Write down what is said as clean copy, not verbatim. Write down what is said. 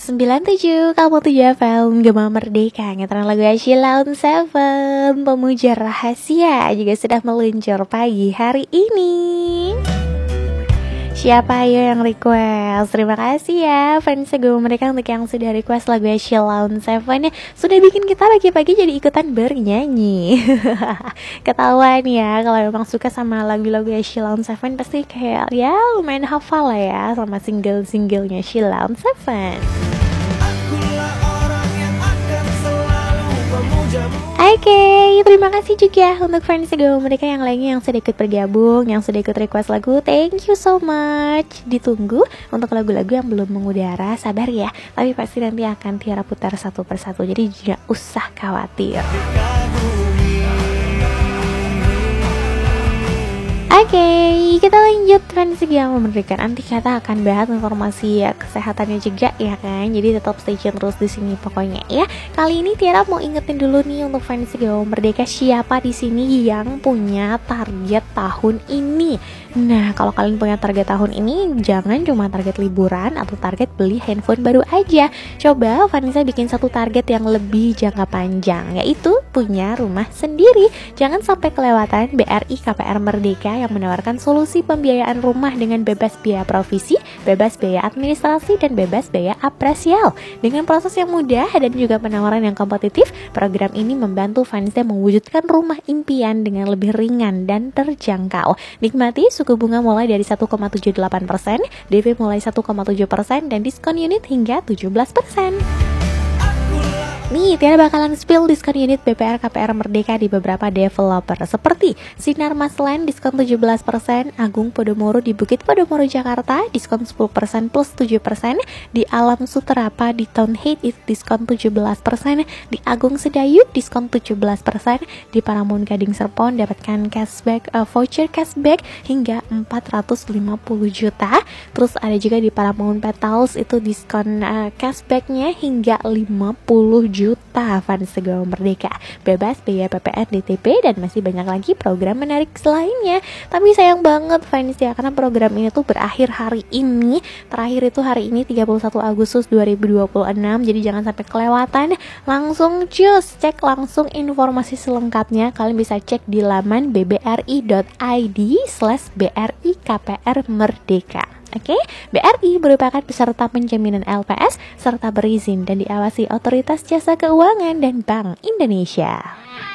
97 kamu tuh FM Gema Merdeka ngetren lagu Sheila on 7 pemuja rahasia juga sudah meluncur pagi hari ini. Siapa ayo yang request? Terima kasih ya fans Gema Merdeka untuk yang sudah request lagu Sheila on 7 ya. Sudah bikin kita pagi-pagi jadi ikutan bernyanyi. Ketahuan ya kalau memang suka sama lagu-lagu Sheila on 7 pasti kayak ya lumayan hafal lah ya sama single-singlenya Sheila on 7. Oke, terima kasih juga untuk fans Gema Merdeka yang lainnya yang sudah ikut bergabung, yang sudah ikut request lagu. Thank you so much. Ditunggu untuk lagu-lagu yang belum mengudara, sabar ya. Tapi pasti nanti akan Tiara putar satu persatu, jadi tidak usah khawatir. Oke, kita lanjut fans Gema Merdeka. Nanti kita akan bahas informasi ya, kesehatannya juga ya kan. Jadi tetap stay tune terus di sini pokoknya ya. Kali ini Tiara mau ingetin dulu nih untuk fans Gema Merdeka siapa di sini yang punya target tahun ini. Nah, kalau kalian punya target tahun ini, jangan cuma target liburan atau target beli handphone baru aja. Coba Vanessa bikin satu target yang lebih jangka panjang, yaitu punya rumah sendiri. Jangan sampai kelewatan BRI KPR Merdeka yang menawarkan solusi pembiayaan rumah dengan bebas biaya provisi, bebas biaya administrasi, dan bebas biaya apresial. Dengan proses yang mudah dan juga penawaran yang kompetitif, program ini membantu Vanessa mewujudkan rumah impian dengan lebih ringan dan terjangkau. Nikmati suku bunga mulai dari 1,78%, DP mulai 1,7%, dan diskon unit hingga 17%. Nih, Tiara bakalan spill diskon unit BPR KPR Merdeka di beberapa developer seperti Sinar Masland diskon 17%, Agung Podomoro di Bukit Podomoro Jakarta diskon 10% plus 7%, di Alam Suterapa di Town Heights itu diskon 17%, di Agung Sedayu diskon 17%, di Paramount Gading Serpong dapatkan cashback voucher cashback hingga 450 juta. Terus ada juga di Paramount Petals itu diskon cashbacknya hingga 50 juta fans Gema Merdeka, bebas biaya PPN, DTP, dan masih banyak lagi program menarik selainnya. Tapi sayang banget fans ya, karena program ini tuh berakhir hari ini. Terakhir itu hari ini 31 Agustus 2026. Jadi jangan sampai kelewatan. Langsung cus cek langsung informasi selengkapnya. Kalian bisa cek di laman bbri.id/BRI KPR Merdeka. Oke, BRI merupakan peserta penjaminan LPS serta berizin dan diawasi Otoritas Jasa Keuangan dan Bank Indonesia.